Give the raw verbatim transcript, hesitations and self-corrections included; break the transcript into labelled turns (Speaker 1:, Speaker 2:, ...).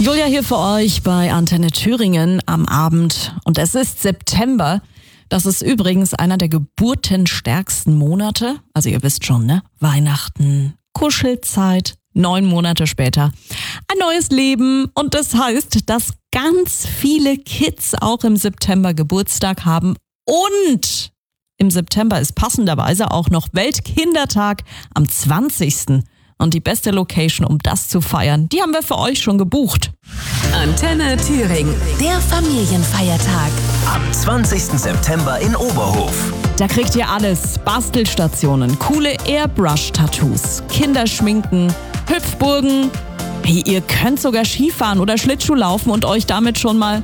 Speaker 1: Julia hier für euch bei Antenne Thüringen am Abend. Und es ist September. Das ist übrigens einer der geburtenstärksten Monate. Also ihr wisst schon, ne? Weihnachten, Kuschelzeit, neun Monate später. Ein neues Leben. Und das heißt, dass ganz viele Kids auch im September Geburtstag haben. Und im September ist passenderweise auch noch Weltkindertag am zwanzigsten Und die beste Location, um das zu feiern, die haben wir für euch schon gebucht.
Speaker 2: Antenne Thüringen, der Familienfeiertag.
Speaker 3: Am zwanzigsten September in Oberhof.
Speaker 1: Da kriegt ihr alles. Bastelstationen, coole Airbrush-Tattoos, Kinderschminken, Hüpfburgen. Hey, ihr könnt sogar Skifahren oder Schlittschuh laufen und euch damit schon mal